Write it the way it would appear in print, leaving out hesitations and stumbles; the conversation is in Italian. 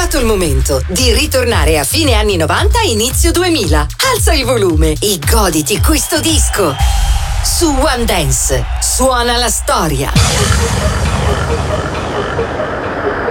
arrivato il momento di ritornare a fine anni 90 inizio 2000. Alza il volume e goditi questo disco. Su One Dance suona la storia.